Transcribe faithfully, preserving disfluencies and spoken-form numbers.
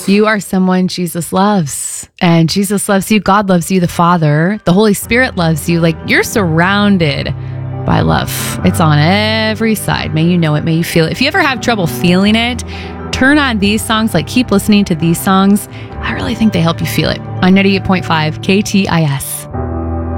You are someone Jesus loves, and Jesus loves you. God loves you. The Father, the Holy Spirit loves you. Like, you're surrounded by love. It's on every side. May you know it. May you feel it. If you ever have trouble feeling it, turn on these songs. Like, keep listening to these songs. I really think they help you feel it. On ninety-eight point five K T I S.